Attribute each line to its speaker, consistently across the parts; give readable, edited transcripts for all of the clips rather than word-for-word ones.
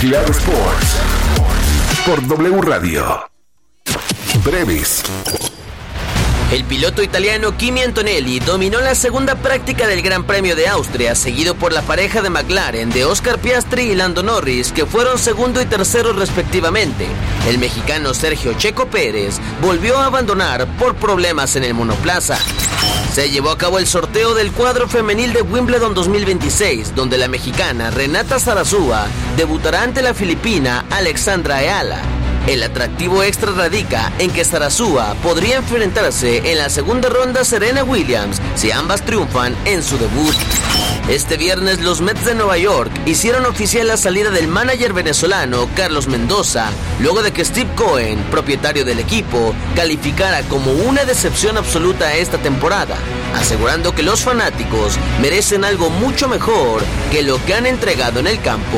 Speaker 1: Claro Sports por W Radio. Breves.
Speaker 2: El piloto italiano Kimi Antonelli dominó la segunda práctica del Gran Premio de Austria, seguido por la pareja de McLaren de Oscar Piastri y Lando Norris, que fueron segundo y tercero respectivamente. El mexicano Sergio Checo Pérez volvió a abandonar por problemas en el monoplaza. Se llevó a cabo el sorteo del cuadro femenil de Wimbledon 2026, donde la mexicana Renata Zarazúa debutará ante la filipina Alexandra Ayala. El atractivo extra radica en que Zarazúa podría enfrentarse en la segunda ronda a Serena Williams si ambas triunfan en su debut. Este viernes los Mets de Nueva York hicieron oficial la salida del manager venezolano Carlos Mendoza, luego de que Steve Cohen, propietario del equipo, calificara como una decepción absoluta esta temporada, asegurando que los fanáticos merecen algo mucho mejor que lo que han entregado en el campo.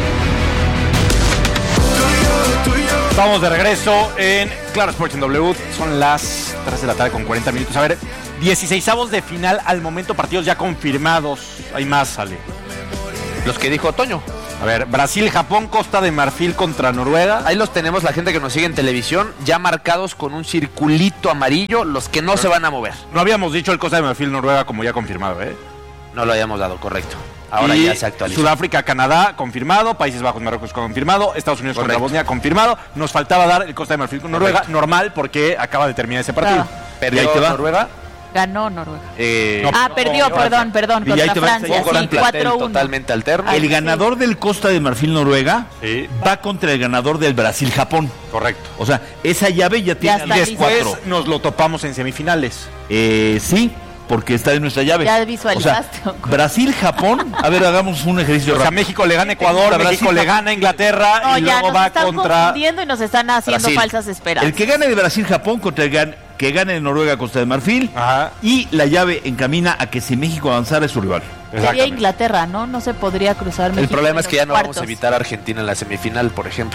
Speaker 3: Estamos de regreso en Claro Sports en W. Son las 3 de la tarde con 40 minutos. A ver, 16avos de final al momento, partidos ya confirmados. Hay más, Ale.
Speaker 4: Los que dijo Toño.
Speaker 3: A ver, Brasil, Japón, Costa de Marfil contra Noruega.
Speaker 4: Ahí los tenemos, la gente que nos sigue en televisión, ya marcados con un circulito amarillo, los que no se van a mover.
Speaker 3: No habíamos dicho el Costa de Marfil, Noruega como ya confirmado, ¿eh?
Speaker 4: No lo habíamos dado, correcto. Ahora
Speaker 3: y
Speaker 4: ya se actualizó.
Speaker 3: Sudáfrica, Canadá, confirmado. Países Bajos, Marruecos, confirmado. Estados Unidos contra Bosnia, confirmado. Nos faltaba dar el Costa de Marfil con Noruega, normal, porque acaba de terminar ese partido.
Speaker 4: ¿Perdió Noruega?
Speaker 5: Ganó Noruega.
Speaker 6: Perdió,
Speaker 5: perdón, contra Francia, sí, 4-1.
Speaker 4: Totalmente alterno.
Speaker 6: El ganador del Costa de Marfil, Noruega, va contra el ganador del Brasil-Japón.
Speaker 3: Correcto.
Speaker 6: O sea, esa llave ya tiene...
Speaker 3: Y después nos lo topamos en semifinales.
Speaker 6: Sí, porque está en nuestra llave.
Speaker 5: Ya visualizaste.
Speaker 6: O sea, Brasil-Japón, a ver, hagamos un ejercicio.
Speaker 3: O sea, México le gana a Ecuador, México le gana a Inglaterra y luego va contra...
Speaker 5: nos están confundiendo y nos están haciendo falsas esperanzas.
Speaker 6: El que gane de Brasil-Japón contra el que gane de Noruega-Costa de Marfil. Ajá. Y la llave encamina a que si México avanzara es su rival.
Speaker 5: Sería Inglaterra, ¿no? No se podría cruzar México.
Speaker 4: El problema es que ya no vamos a evitar a Argentina en la semifinal, por ejemplo.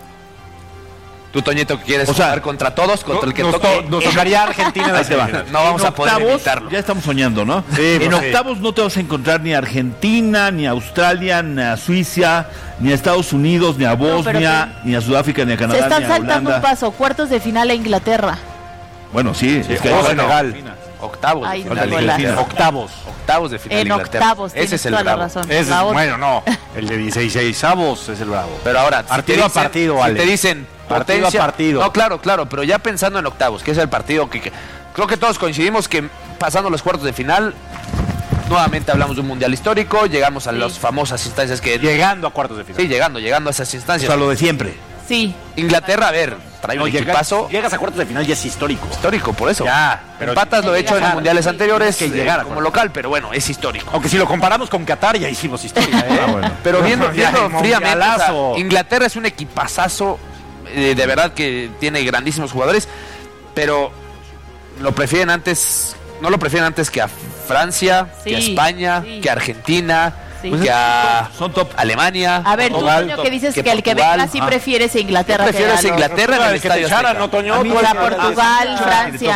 Speaker 4: Tú, Toñito, que quieres jugar contra todos, contra el que toque.
Speaker 3: Nos tocaría Argentina en la semifinal.
Speaker 4: No vamos a poder evitarlo.
Speaker 6: Ya estamos soñando, ¿no? Sí, en octavos no te vas a encontrar ni a Argentina, ni a Australia, ni a Suiza, ni a Estados Unidos, ni a Bosnia, ni a Sudáfrica, ni a Canadá,
Speaker 5: se están
Speaker 6: ni a Holanda.
Speaker 5: saltando un paso, cuartos de final a Inglaterra.
Speaker 6: Bueno, sí, es que
Speaker 3: Senegal.
Speaker 4: Octavos de
Speaker 3: final. Octavos
Speaker 4: de final
Speaker 5: en
Speaker 4: Inglaterra.
Speaker 5: Octavos,
Speaker 4: ese es el bravo.
Speaker 3: Bueno, no. El de 16avos es el bravo.
Speaker 4: Pero ahora,
Speaker 3: partido a partido, Ale.
Speaker 4: Si te dicen
Speaker 3: partido a partido.
Speaker 4: No, claro, pero ya pensando en octavos, que es el partido que creo que todos coincidimos que pasando los cuartos de final, nuevamente hablamos de un mundial histórico, llegamos a las famosas instancias que...
Speaker 3: Llegando a cuartos de final.
Speaker 4: Sí, llegando a esas instancias.
Speaker 6: O sea, lo de siempre.
Speaker 5: Sí.
Speaker 4: Inglaterra, a ver, trae un equipazo.
Speaker 3: Llegas a cuartos de final y es histórico.
Speaker 4: Histórico, por eso.
Speaker 3: Ya.
Speaker 4: Pero empatas lo hecho en mundiales anteriores
Speaker 3: que llegar
Speaker 4: como local, pero bueno, es histórico.
Speaker 3: Aunque si lo comparamos con Qatar ya hicimos historia,
Speaker 6: bueno.
Speaker 4: Pero viendo fríamente, o sea, Inglaterra es un equipazazo, de verdad que tiene grandísimos jugadores, pero no lo prefieren antes que a Francia, que a España, que a Argentina. Sí. Que a Alemania.
Speaker 5: A ver, tú, Toño, que dices que el que venga sí prefieres Inglaterra.
Speaker 4: Prefieres Inglaterra en el estadio Azteca.
Speaker 3: ¿No, Toño?
Speaker 5: Portugal, Francia.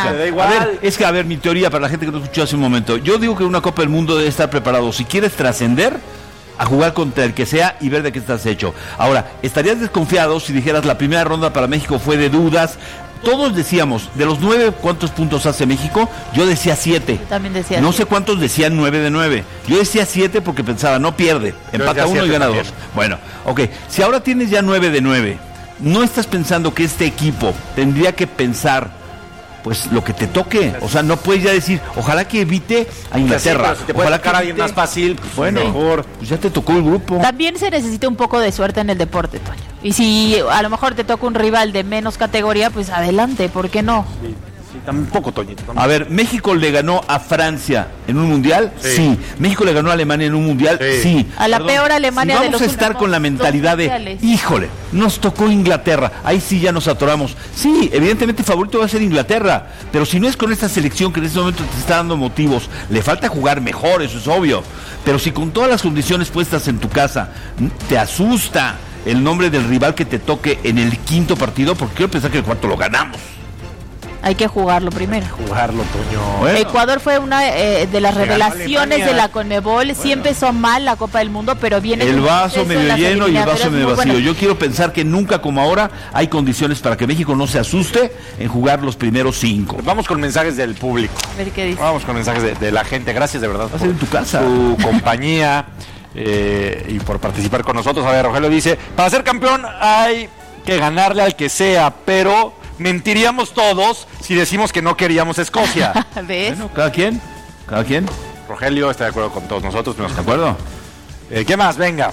Speaker 6: A ver, mi teoría para la gente que no escuchó hace un momento. Yo digo que una Copa del Mundo debe estar preparado. Si quieres trascender, a jugar contra el que sea y ver de qué estás hecho. Ahora, estarías desconfiado si dijeras la primera ronda para México fue de dudas. Todos decíamos, de los 9, ¿cuántos puntos hace México? Yo decía 7.
Speaker 5: Yo también decía
Speaker 6: No sé cuántos decían 9 de 9. Yo decía 7 porque pensaba, no pierde, empata 1 y gana 2. Bueno, ok, si ahora tienes ya 9 de 9, ¿no estás pensando que este equipo tendría que pensar pues lo que te toque? O sea, no puedes ya decir, ojalá que evite a Inglaterra.
Speaker 3: Si te puede sacar a alguien más fácil, pues bueno, mejor.
Speaker 6: Pues ya te tocó el grupo.
Speaker 5: También se necesita un poco de suerte en el deporte, Toño. Y si a lo mejor te toca un rival de menos categoría, pues adelante, ¿por qué no?
Speaker 3: Sí, tampoco, Toñito. Tampoco.
Speaker 6: A ver, ¿México le ganó a Francia en un mundial? Sí. ¿México le ganó a Alemania en un mundial? Sí.
Speaker 5: A la peor Alemania de los
Speaker 6: últimos. Vamos a estar con la mentalidad de, híjole, nos tocó Inglaterra. Ahí sí ya nos atoramos. Sí, evidentemente favorito va a ser Inglaterra. Pero si no es con esta selección que en este momento te está dando motivos, le falta jugar mejor, eso es obvio. Pero si con todas las condiciones puestas en tu casa, te asusta el nombre del rival que te toque en el quinto partido, porque quiero pensar que el cuarto lo ganamos.
Speaker 5: Hay que jugarlo primero.
Speaker 3: Jugarlo, Toño.
Speaker 6: Bueno.
Speaker 5: Ecuador fue una de las revelaciones de la Conmebol. Sí empezó mal la Copa del Mundo, pero viene
Speaker 6: el
Speaker 5: con un
Speaker 6: vaso
Speaker 5: proceso en
Speaker 6: medio
Speaker 5: las
Speaker 6: lleno y el vaso
Speaker 5: eliminatorias
Speaker 6: medio
Speaker 5: muy
Speaker 6: vacío.
Speaker 5: bueno.
Speaker 6: Yo quiero pensar que nunca como ahora hay condiciones para que México no se asuste en jugar los primeros 5.
Speaker 3: Vamos con mensajes del público.
Speaker 5: A ver qué dice.
Speaker 3: Vamos con mensajes de la gente. Gracias de verdad
Speaker 6: Va a ser en tu casa.
Speaker 3: su compañía y por participar con nosotros. A ver, Rogelio dice, para ser campeón hay que ganarle al que sea, pero mentiríamos todos si decimos que no queríamos Escocia.
Speaker 5: ¿Ves?
Speaker 6: Bueno, cada quien.
Speaker 3: Rogelio está de acuerdo con todos nosotros.
Speaker 6: ¿De acuerdo?
Speaker 3: ¿Qué más? Venga.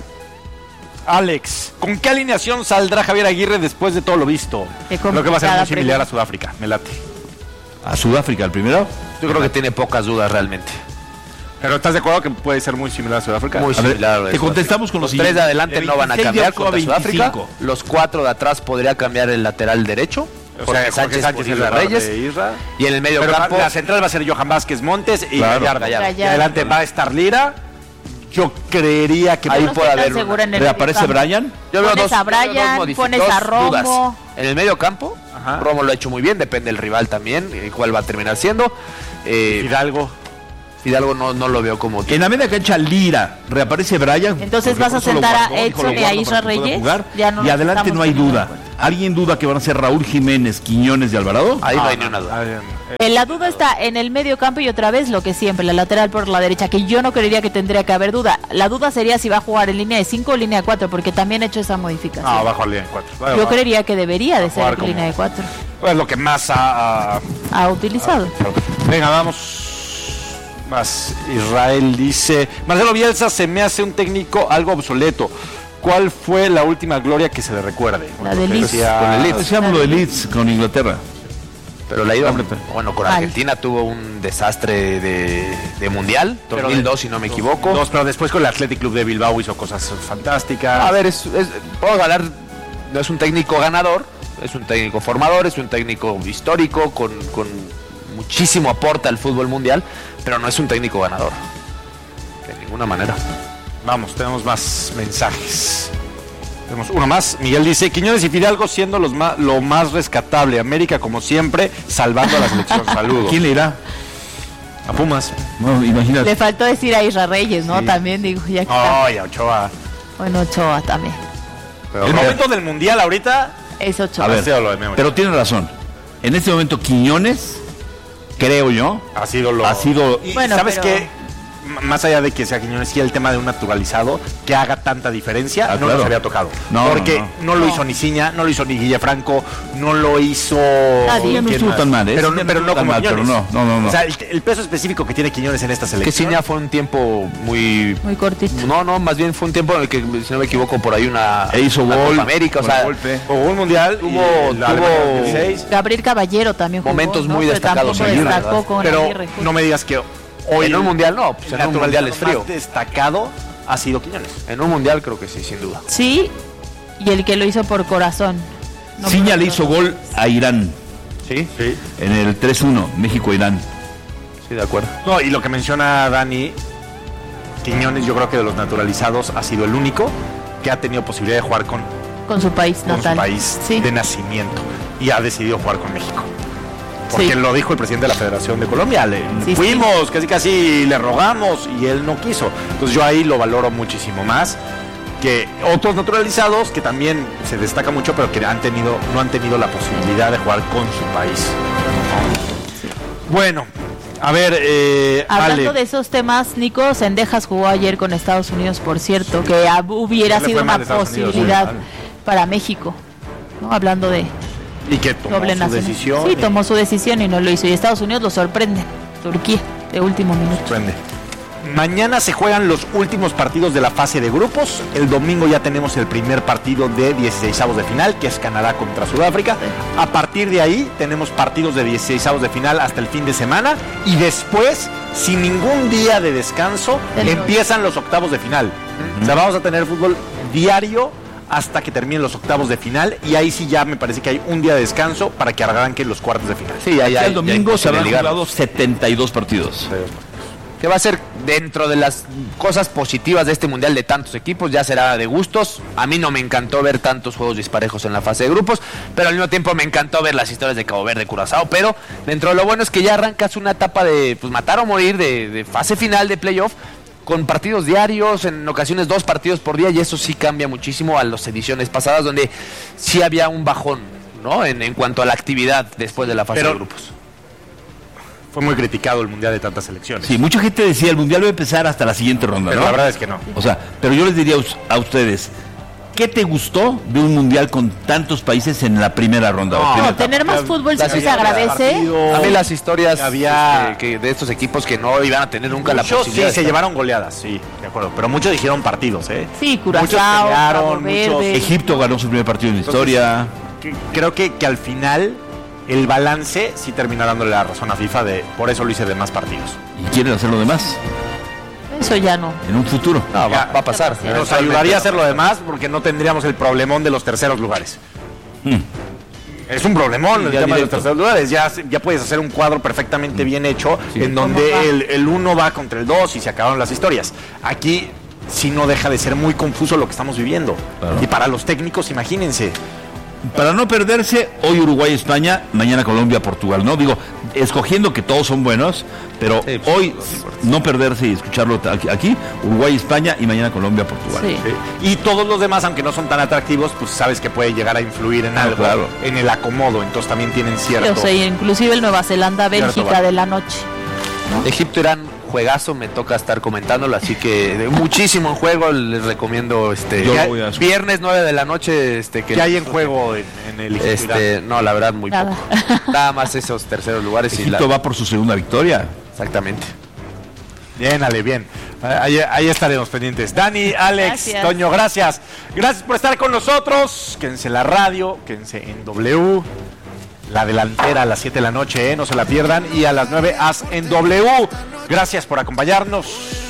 Speaker 3: Alex, ¿con qué alineación saldrá Javier Aguirre después de todo lo visto? Creo que va a ser muy similar a Sudáfrica, me late.
Speaker 6: ¿A Sudáfrica el primero?
Speaker 4: Yo creo que tiene pocas dudas realmente.
Speaker 3: ¿Pero estás de acuerdo que puede ser muy similar a Sudáfrica?
Speaker 4: Muy
Speaker 6: A ver,
Speaker 4: similar. a lo de
Speaker 6: te
Speaker 4: Sudáfrica.
Speaker 6: contestamos con los
Speaker 4: Los 3 de adelante
Speaker 6: de
Speaker 4: no van a
Speaker 6: 26
Speaker 4: cambiar
Speaker 6: de octubre a
Speaker 4: contra Sudáfrica.
Speaker 6: 25.
Speaker 4: Los 4 de atrás podría cambiar el lateral derecho.
Speaker 3: O
Speaker 4: Jorge
Speaker 3: sea,
Speaker 4: Sánchez por
Speaker 3: y
Speaker 4: Isra Reyes.
Speaker 3: Isra.
Speaker 4: Y en el medio
Speaker 3: Pero
Speaker 4: campo.
Speaker 3: la central va a ser Johan Vázquez Montes y
Speaker 6: Claro.
Speaker 3: Gallardo.
Speaker 5: Gallardo.
Speaker 3: Y adelante va a estar Lira. Yo creería que
Speaker 4: Ahí
Speaker 5: No
Speaker 4: puede
Speaker 5: estoy tan
Speaker 4: haber
Speaker 5: segura en el
Speaker 6: ¿Reaparece
Speaker 5: medio campo.
Speaker 6: Brian?
Speaker 4: Yo veo
Speaker 5: Pones
Speaker 4: dos,
Speaker 5: a
Speaker 4: yo veo
Speaker 5: Brian,
Speaker 4: dos
Speaker 5: pones
Speaker 4: dos
Speaker 5: a Romo.
Speaker 4: dudas. En el medio campo,
Speaker 3: Ajá.
Speaker 4: Romo lo ha hecho muy bien, depende del rival también, cuál va a terminar siendo.
Speaker 3: Fidalgo.
Speaker 4: Fidalgo no lo veo como
Speaker 6: En la media cancha Lira, reaparece Brian.
Speaker 5: Entonces
Speaker 6: porque
Speaker 5: vas a
Speaker 6: por eso lo
Speaker 5: sentar a
Speaker 6: guardó, dijo,
Speaker 5: Edson
Speaker 6: lo
Speaker 5: y a
Speaker 6: guardo
Speaker 5: Isra
Speaker 6: para que pueda
Speaker 5: Reyes.
Speaker 6: jugar.
Speaker 5: Ya no
Speaker 6: Y
Speaker 5: nos
Speaker 6: adelante
Speaker 5: estamos
Speaker 6: no hay
Speaker 5: poniendo de
Speaker 6: duda.
Speaker 5: acuerdo.
Speaker 6: ¿Alguien duda que van a ser Raúl Jiménez, Quiñones y Alvarado?
Speaker 4: ahí no hay ni una duda.
Speaker 5: La duda está en el medio campo y otra vez lo que siempre, la lateral por la derecha, que yo no creería que tendría que haber duda. La duda sería si va a jugar en línea de 5 o línea de 4, porque también he hecho esa modificación.
Speaker 3: No, bajo línea de 4.
Speaker 5: Yo creería que debería de ser
Speaker 3: jugar
Speaker 5: en
Speaker 3: como-
Speaker 5: línea de 4.
Speaker 3: Es lo que más ha...
Speaker 5: Ha utilizado.
Speaker 3: Venga, vamos. Más. Israel dice, Marcelo Bielsa se me hace un técnico algo obsoleto. ¿Cuál fue la última gloria que se le recuerde?
Speaker 5: La de Leeds.
Speaker 6: Con el Leeds. Decíamos lo de Leeds con Inglaterra.
Speaker 4: Pero la iba, bueno, con
Speaker 5: Mal.
Speaker 4: Argentina tuvo un desastre de mundial,
Speaker 3: Pero
Speaker 4: 2002 si no me equivoco.
Speaker 3: Dos, pero después con el Athletic Club de Bilbao hizo cosas fantásticas.
Speaker 4: A ver, podemos hablar, no es un técnico ganador, es un técnico formador, es un técnico histórico, con muchísimo aporte al fútbol mundial, pero no es un técnico ganador. De ninguna manera.
Speaker 3: Vamos, tenemos más mensajes. Tenemos uno más. Miguel dice, Quiñones y Fidalgo siendo lo más rescatable. América, como siempre, salvando a la selección. Saludos.
Speaker 6: ¿Quién le irá?
Speaker 3: A Pumas.
Speaker 6: No, imagínate.
Speaker 5: Le faltó decir a Isra Reyes, ¿no?
Speaker 3: Sí.
Speaker 5: También digo, ya que está.
Speaker 3: Ay, a Ochoa.
Speaker 5: Bueno, Ochoa también.
Speaker 3: Pero el momento del Mundial ahorita...
Speaker 5: Es Ochoa.
Speaker 6: A ver,
Speaker 3: Lo de Memo.
Speaker 6: pero tiene razón. En este momento Quiñones, creo yo,
Speaker 3: ha sido lo...
Speaker 6: ha sido...
Speaker 3: Y
Speaker 5: Bueno,
Speaker 3: ¿sabes
Speaker 5: pero-
Speaker 3: qué? Más allá de que sea Quiñones y el tema de un naturalizado que haga tanta diferencia, no
Speaker 6: claro.
Speaker 3: nos había tocado.
Speaker 6: No,
Speaker 3: porque no lo
Speaker 5: No.
Speaker 3: hizo ni Ciña, no lo hizo ni Guille Franco, no lo hizo...
Speaker 5: Nadie.
Speaker 6: No
Speaker 3: ¿quién
Speaker 6: estuvo
Speaker 3: más?
Speaker 6: tan mal, ¿eh?
Speaker 3: Pero,
Speaker 6: Ciña no
Speaker 3: pero
Speaker 6: estuvo
Speaker 3: no
Speaker 6: tan
Speaker 3: como
Speaker 6: mal, pero
Speaker 3: Quiñones.
Speaker 6: no.
Speaker 3: O sea, el peso específico que tiene Quiñones en esta
Speaker 4: Que
Speaker 3: selección...
Speaker 4: Ciña fue un tiempo muy...
Speaker 5: Muy cortito.
Speaker 4: No, más bien fue un tiempo en el que, si no me equivoco, por ahí una...
Speaker 6: E hizo
Speaker 4: una
Speaker 6: gol,
Speaker 4: Copa América, o
Speaker 6: con
Speaker 4: sea,
Speaker 6: golpe.
Speaker 3: Jugó un mundial,
Speaker 4: Tuvo-
Speaker 3: la Alemania 2006,
Speaker 5: Gabriel Caballero también jugó,
Speaker 4: Momentos
Speaker 5: ¿no?
Speaker 4: muy
Speaker 5: Pero
Speaker 4: destacados
Speaker 5: tampoco
Speaker 4: Aguirre,
Speaker 5: destacó
Speaker 4: ¿verdad?
Speaker 5: con
Speaker 3: pero
Speaker 5: Aguirre.
Speaker 3: no me digas que hoy
Speaker 4: en un mundial no, pues
Speaker 3: el
Speaker 4: en un mundial es
Speaker 3: naturalizado
Speaker 4: frío.
Speaker 3: más destacado ha sido Quiñones.
Speaker 4: En un mundial creo que sí, sin duda.
Speaker 5: Sí, y el que lo hizo por corazón. No
Speaker 6: Ciña
Speaker 5: me
Speaker 6: le hizo
Speaker 5: acuerdo.
Speaker 6: gol a Irán
Speaker 4: Sí,
Speaker 3: Sí.
Speaker 6: en el 3-1, México-Irán.
Speaker 4: sí, de acuerdo.
Speaker 3: No, y lo que menciona Dani, Quiñones yo creo que de los naturalizados ha sido el único que ha tenido posibilidad de jugar con
Speaker 5: Con su país natal.
Speaker 3: su país
Speaker 5: Sí.
Speaker 3: de nacimiento y ha decidido jugar con México. Porque
Speaker 5: Sí.
Speaker 3: lo dijo el presidente de la Federación de Colombia.
Speaker 5: Sí,
Speaker 3: Fuimos, casi le rogamos y él no quiso. Entonces yo ahí lo valoro muchísimo más que otros naturalizados que también se destaca mucho, pero que no han tenido la posibilidad de jugar con su país. Bueno, a ver,
Speaker 5: Hablando
Speaker 3: Ale,
Speaker 5: de esos temas, Nico Cendejas jugó ayer con Estados Unidos, por cierto, que hubiera
Speaker 3: Le
Speaker 5: sido
Speaker 3: fue mal
Speaker 5: una
Speaker 3: a Estados Unidos,
Speaker 5: posibilidad
Speaker 3: sí, vale.
Speaker 5: para México, ¿no? Hablando de
Speaker 3: y que tomó
Speaker 5: doble
Speaker 3: su
Speaker 5: nacional.
Speaker 3: decisión.
Speaker 5: Sí,
Speaker 3: y-
Speaker 5: tomó su decisión y no lo hizo. Y Estados Unidos lo sorprende. Turquía, de último minuto.
Speaker 3: Sorprende. Mañana se juegan los últimos partidos de la fase de grupos. El domingo ya tenemos el primer partido de 16avos de final, que es Canadá contra Sudáfrica. A partir de ahí tenemos partidos de 16avos de final hasta el fin de semana. Y después, sin ningún día de descanso, empiezan los octavos de final. O sea, vamos a tener fútbol diario hasta que terminen los octavos de final. Y ahí sí ya me parece que hay un día de descanso para que arranquen los cuartos de final.
Speaker 4: Sí, ya
Speaker 6: El domingo se habrán
Speaker 4: ligar.
Speaker 6: jugado 72 partidos.
Speaker 4: que va a ser dentro de las cosas positivas de este mundial de tantos equipos, ya será de gustos. A mí no me encantó ver tantos juegos disparejos en la fase de grupos, pero al mismo tiempo me encantó ver las historias de Cabo Verde, Curazao, pero dentro de lo bueno es que ya arrancas una etapa de pues matar o morir, de fase final de playoff, con partidos diarios, en ocasiones 2 partidos por día, y eso sí cambia muchísimo a las ediciones pasadas, donde sí había un bajón, ¿no? En cuanto a la actividad después de la fase de grupos.
Speaker 3: Fue muy criticado el mundial de tantas selecciones.
Speaker 6: Sí, mucha gente decía el mundial va a empezar hasta la siguiente ronda,
Speaker 3: pero
Speaker 6: ¿no?
Speaker 3: la verdad es que no.
Speaker 6: O sea, pero yo les diría a ustedes, ¿qué te gustó de un mundial con tantos países en la primera ronda?
Speaker 5: No, tener más fútbol sí se agradece.
Speaker 4: A mí las historias
Speaker 3: había
Speaker 4: que de estos equipos que no iban a tener nunca la posibilidad.
Speaker 3: Sí, se llevaron goleadas, sí, de acuerdo. Pero muchos dijeron partidos, ¿eh?
Speaker 5: Sí,
Speaker 3: Muchos
Speaker 5: Curazao,
Speaker 3: pelearon,
Speaker 5: Cabo Verde.
Speaker 6: Egipto ganó su primer partido en la historia.
Speaker 3: Creo que al final el balance sí terminó dándole la razón a FIFA, por eso lo hice de más partidos.
Speaker 6: ¿Y quieren hacer lo demás?
Speaker 5: Eso ya no.
Speaker 6: En un futuro.
Speaker 4: No, va a pasar.
Speaker 3: Nos ayudaría a hacer lo demás porque no tendríamos el problemón de los terceros lugares. Es un problemón el tema de los terceros lugares. Ya puedes hacer un cuadro perfectamente bien hecho en donde el 1 va contra el 2 y se acabaron las historias. Aquí sí no deja de ser muy confuso lo que estamos viviendo. Claro. Y para los técnicos, imagínense.
Speaker 6: Para no perderse, hoy Uruguay-España, mañana Colombia-Portugal, ¿no? Digo, escogiendo que todos son buenos, pero sí, hoy no perderse y escucharlo aquí, Uruguay-España y mañana Colombia-Portugal.
Speaker 5: Sí.
Speaker 3: Sí. Y todos los demás, aunque no son tan atractivos, pues sabes que puede llegar a influir en algo,
Speaker 6: claro,
Speaker 3: en el acomodo, entonces también tienen cierto...
Speaker 5: Yo sé, inclusive el Nueva Zelanda-Bélgica de la noche, ¿no?
Speaker 4: Egipto-Irán, juegazo, me toca estar comentándolo, así que muchísimo en juego, les recomiendo viernes 9 de la noche
Speaker 3: ¿qué hay en juego en el Egipto?
Speaker 4: No, la verdad muy poco. Nada más esos terceros lugares.
Speaker 6: Egipto va por su segunda victoria.
Speaker 4: Exactamente.
Speaker 3: Bien, Ale, bien. Ahí estaremos pendientes. Dani, Alex,
Speaker 5: gracias.
Speaker 3: Toño, gracias. Gracias por estar con nosotros. Quédense en la radio, quédense en W. La delantera a las 7 de la noche, no se la pierdan. Y a las 9 haz en W. Gracias por acompañarnos.